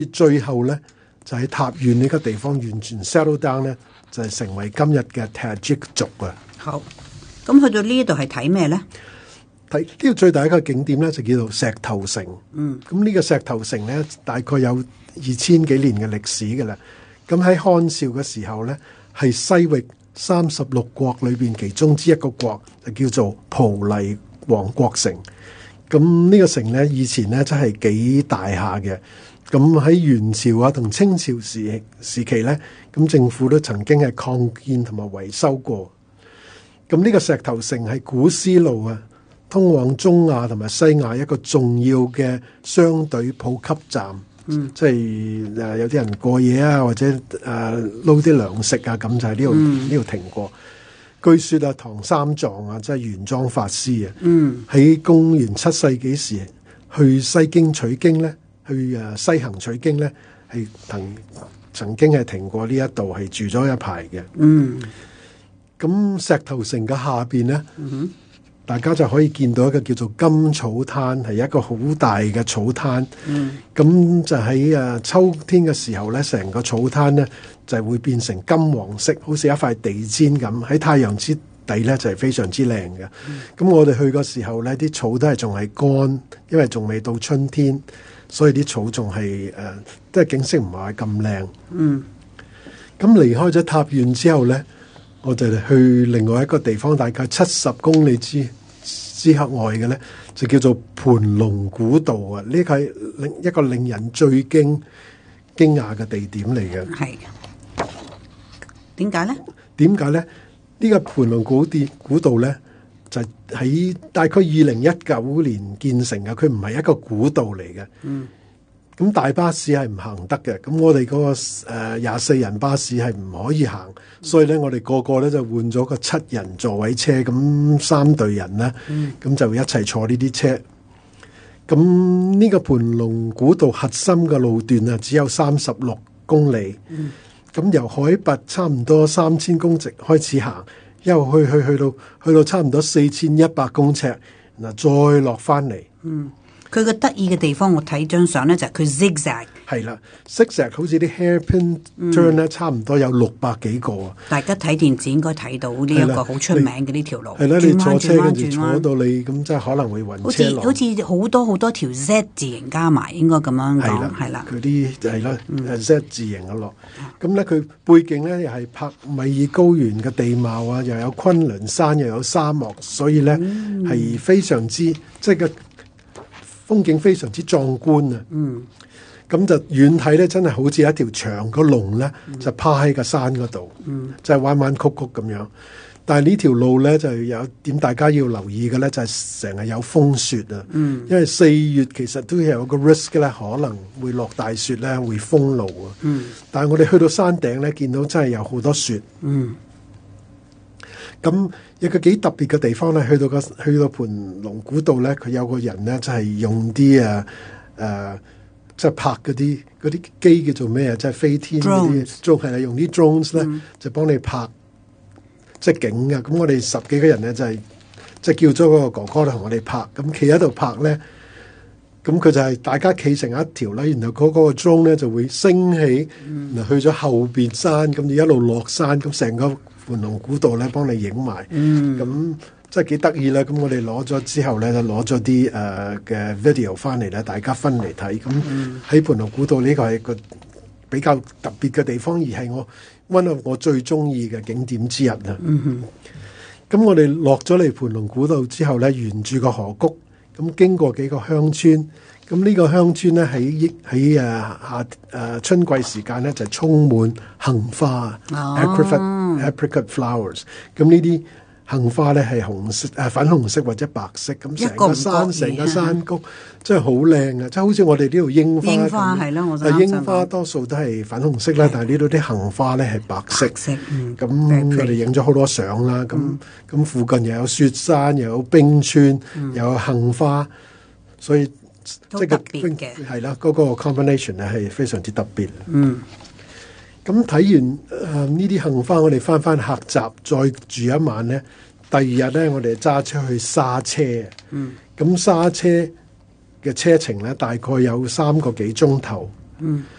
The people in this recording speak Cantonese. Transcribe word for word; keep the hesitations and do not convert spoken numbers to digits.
最後咧就喺塔縣呢個地方完全 settle down 咧，就係成為今日嘅 Tajik 族啊。 好，咁去到呢度係睇咩咧？ 睇呢個最大一個景點咧就叫做石頭城。 嗯， 咁呢個石頭城咧大概有二千幾年嘅歷史嘅啦。咁喺漢朝嘅時候咧，係西域三十六國裏邊其中之一個國，就叫做蒲黎王國城。咁呢個城咧以前咧真係幾大下嘅。咁喺元朝啊同清朝時時期咧，咁政府都曾經係擴建同埋維修過。咁呢個石頭城係古絲路啊，通往中亞同埋西亞一個重要嘅商隊補給站。嗯，即係誒有啲人過夜啊，或者誒撈啲糧食啊，咁就喺呢度呢度停過。據說啊，唐三藏啊，即係玄奘法師啊，嗯，喺公元七世紀時去西經取經咧。去誒西行取經咧，係曾曾經係停過呢一度，係住咗一排嘅。嗯，咁石頭城嘅下邊咧，嗯，大家就可以見到一個叫做金草灘，係一個好大嘅草灘。嗯，咁就喺誒秋天嘅時候咧，成個草灘咧就會變成金黃色，好似一塊地氈咁，喺太陽之底咧就係非常之靚嘅。咁、嗯、我哋去嘅時候咧，啲草都係仲係乾，因為仲未到春天。所以啲草仲係誒，即係景色唔係咁靚。嗯，咁離開咗塔縣之後咧，我哋去另外一個地方，大概七十公里之之外嘅咧，就叫做盤龍古道啊！呢個係令一個令人最驚驚訝嘅地點嚟嘅。 係點解咧？ 點解咧？呢個盤龍古地古道咧？就喺大概二零一九年建成嘅，佢唔係一個古道嚟嘅。嗯，咁大巴士係唔行得嘅。咁我哋嗰個誒廿四人巴士係唔可以行，嗯、所以咧我哋個個咧就換咗個七人座位車，咁三隊人咧，咁、嗯、就一齊坐呢啲車。咁呢個盤龍古道核心嘅路段啊，只有三十六公里。嗯，咁由海拔差唔多三千公尺開始行。又去去去到去到差唔多四千一百公尺，嗱再落翻嚟。嗯， 佢個得意嘅地方，我睇張相咧就係佢 zigzag。 係啦 zigzag 好似啲 hairpin turn 咧、嗯，差唔多有六百幾個。 大家睇電視應該睇到呢一個好出名嘅呢條路。 係啦，你坐車跟住坐到你咁，即係可能會暈車落。 好似好多好多條 Z 字形加埋，應該咁樣講。係啦， 佢啲係啦 Z 字形嘅落。咁咧佢背景咧又係帕米爾高原嘅地貌啊，又有昆崙山，又有沙漠，所以咧係、嗯、非常之即係個風景非常之壯觀啊。嗯。咁就遠睇咧，真係好似一條長個龍咧，就趴喺個山嗰度，嗯、就係彎彎曲曲咁樣。但係呢條路咧，就有點大家要留意嘅咧，就係成日有風雪啊。嗯、因為四月其實都有個 risk 咧，可能會落大雪咧，會封路啊。嗯、但係我哋去到山頂咧，見到真係有好多雪。嗯。咁有個幾特別嘅地方咧，去到個去到盤龍古道咧，佢有個人咧，就係、是、用啲啊誒。呃即係拍嗰啲嗰啲機叫做咩啊？即係飛天嗰啲，仲係用啲 drones 咧，嗯、就幫你拍即係景嘅。咁我哋十幾個人咧就係即係叫咗嗰個哥哥同我哋拍，咁企喺度拍咧，咁佢就係大家企成一條啦，然後嗰個 drone 咧就會升起，嗯、然後去咗後邊山，咁就一路落山，咁成個盤龍古道咧幫你影埋，咁、嗯。真係幾得意啦！咁我哋攞咗之後咧，就攞咗啲誒嘅 video 翻嚟咧，大家分嚟睇。咁喺盤龍古道呢個係一個比較特別嘅地方，而係我 one of 我最中意嘅景點之一啊！咁、嗯、我哋落咗嚟盤龍古道之後咧，沿住個河谷，咁經過幾個鄉村。咁呢個鄉村咧喺喺誒夏誒春季時間咧就充滿杏花、oh. apricot apricot flowers。咁呢啲杏花咧係紅色、誒粉紅色或者白色，咁成個山成個山谷真係好靚啊！即係好似我哋呢度櫻花， 櫻花係咯，我想櫻花多數都係粉紅色啦，但係呢度啲杏花咧係白色。咁、嗯、我哋影咗好多相啦。咁咁、嗯、附近又有雪山，又有冰川，嗯、又有杏花，所以即係個係啦，嗰、嗰個 combination 咧係非常之特別。嗯。咁睇完誒呢啲杏花，我哋翻翻客棧再住一晚咧。第二日咧，我哋揸車去沙車。嗯，咁沙車嘅車程咧，大概有三個幾鐘頭嗯